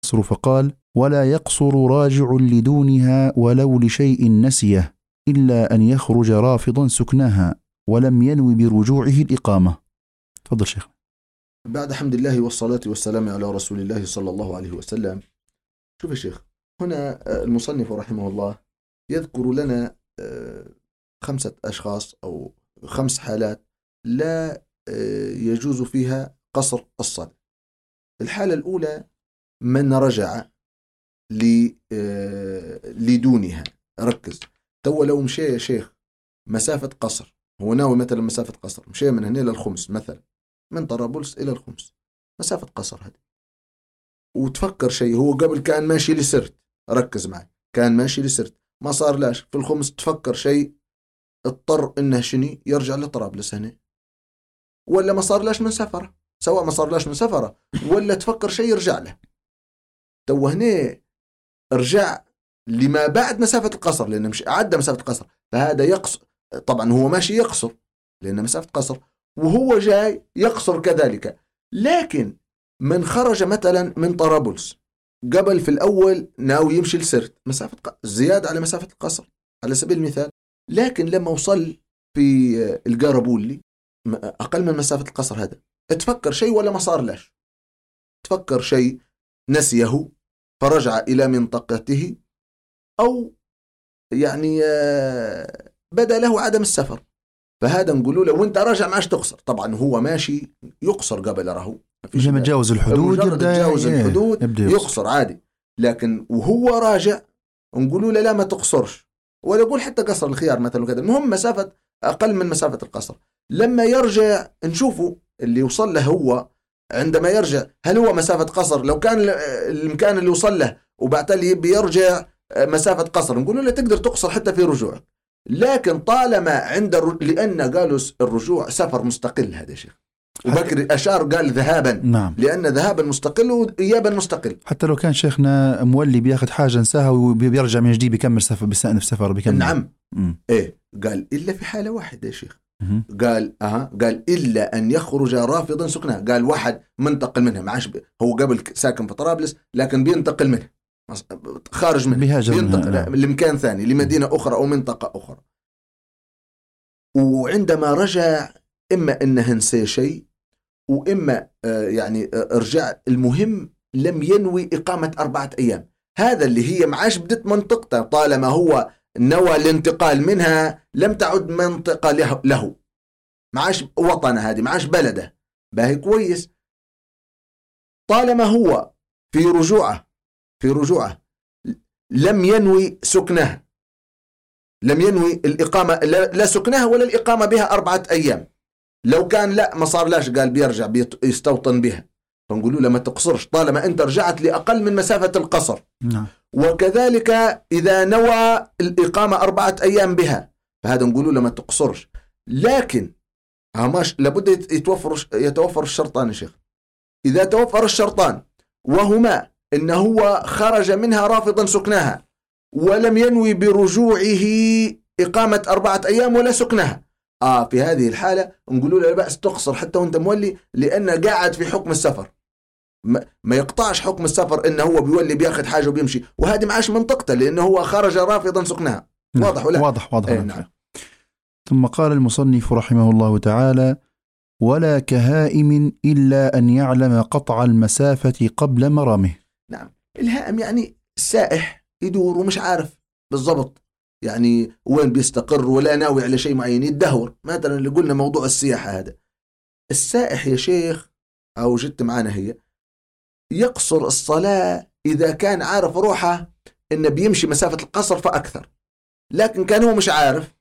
يقصر، فقال: ولا يقصر راجع لدونها ولو لشيء نسيه إلا أن يخرج رافضا سكناها ولم ينوي برجوعه الإقامة. تفضل شيخ. بعد حمد الله والصلاة والسلام على رسول الله صلى الله عليه وسلم. شوف يا شيخ، هنا المصنف رحمه الله يذكر لنا 5 أشخاص أو 5 حالات لا يجوز فيها قصر الصلاة. الحالة الأولى من رجع لدونها. ركز، تو لو مشي يا شيخ مسافة قصر، هو ناوي مثلا مسافة قصر، مشي من هنا للخمس مثلا، من طرابلس إلى الخمس، مسافة قصر هذه، وتفكر شيء، هو قبل كان ماشي لسرت، ركز معي، كان ماشي لسرت ما صار لاش في الخمس، تفكر شيء اضطر انه شني يرجع لطرابلس هنا، ولا ما صار لاش من سفره، سواء ما صار لاش من سفره ولا تفكر شيء يرجع له، تو هنا ارجع لما بعد مسافة القصر، لأنه مش عدى مسافة القصر، فهذا يقصر، طبعا هو ماشي يقصر لأنه مسافة قصر، وهو جاي يقصر كذلك. لكن من خرج مثلا من طرابلس قبل في الأول ناوي يمشي لسرت، مسافة زيادة على مسافة القصر على سبيل المثال، لكن لما وصل في القاربولي أقل من مسافة القصر، هذا تفكر شيء ولا ما صار لاش، تفكر شيء نسيه فرجع إلى منطقته، أو يعني بدأ له عدم السفر، فهذا نقول له وانت راجع معاش تقصر. طبعا هو ماشي يقصر قبل راهو، لما يتجاوز الحدود يبدأ يقصر عادي، لكن وهو راجع نقول له لا ما تقصرش، ولا يقول حتى قصر الخيار مثلا وكذا، المهم مسافة أقل من مسافة القصر. لما يرجع نشوفه اللي وصل له هو عندما يرجع، هل هو مسافة قصر؟ لو كان المكان اللي وصل له وبعتلي بيرجع مسافة قصر، نقول له تقدر تقصر حتى في رجوعك، لكن طالما عند لأن قالوا الرجوع سفر مستقل هذا شيخ، وبكر أشار قال ذهابا، نعم، لأن ذهابا مستقل وإيابا مستقل. حتى لو كان شيخنا مولي بياخد حاجة نساها وبيرجع من جديد بيكمل سفر بيكمل. نعم. إيه قال إلا في حالة واحدة يا شيخ، قال إلا أن يخرج رافضا سكنها، قال واحد منتقل منها، معاش هو قبل ساكن في طرابلس لكن بينتقل منها، خارج منها بينتقل لمكان ثاني، لمدينة أخرى أو منطقة أخرى، وعندما رجع إما أنه نسي شيء وإما يعني رجع، المهم لم ينوي إقامة 4 أيام، هذا اللي هي معاش بدت منطقته، طالما هو نوى الانتقال منها لم تعد منطقة له، معاش وطنه، هذه معاش بلده، باهي كويس. طالما هو في رجوعه لم ينوي سكنها، لم ينوي الإقامة، لا سكنها ولا الإقامة بها 4 أيام، لو كان لا ما صار لاش قال بيرجع يستوطن بها، فنقولوا له ما تقصرش طالما أنت رجعت لأقل من مسافة القصر. نعم. وكذلك إذا نوى الإقامة 4 أيام بها، فهذا نقولوا له ما تقصرش، لكن لابد يتوفر الشرطان يا شيخ. إذا توفر الشرطان وهما إن هو خرج منها رافضا سكنها ولم ينوي برجوعه إقامة 4 أيام ولا سكنها، في هذه الحالة نقولوا له لا بأس تقصر حتى وانت مولي، لأنه قاعد في حكم السفر، ما يقطعش حكم السفر إنه هو بيولي بياخد حاجة وبيمشي، وهذه معاش منطقته لأنه هو خرج رافضا سكنها. واضح ولا؟ واضح. نعم. ثم قال المصنف رحمه الله تعالى: ولا كهائم إلا أن يعلم قطع المسافة قبل مرامه. نعم، الهائم يعني السائح يدور ومش عارف بالضبط يعني وين بيستقر ولا ناوي على شيء معين، يدهور مثلا اللي قلنا موضوع السياحة هذا. السائح يا شيخ أو جدت معنا هي يقصر الصلاة إذا كان عارف روحه إنه بيمشي مسافة القصر فأكثر، لكن كان هو مش عارف،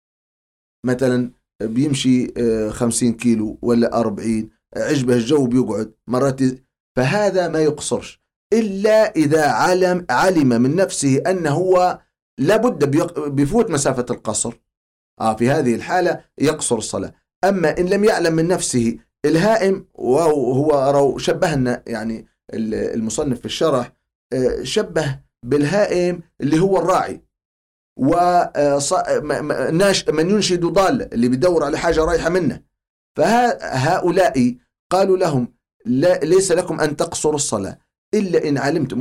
مثلا بيمشي 50 كيلو ولا 40، عجبه الجو بيقعد مرات، فهذا ما يقصرش إلا إذا علم من نفسه أنه هو لابد بيفوت مسافة القصر، في هذه الحالة يقصر الصلاة. أما إن لم يعلم من نفسه، الهائم وهو شبهنا يعني المصنف في الشرح شبه بالهائم اللي هو الراعي، من ينشد ضال اللي بيدور على حاجة رايحة منه، فهؤلاء قالوا لهم ليس لكم أن تقصروا الصلاة إلا إن علمتم،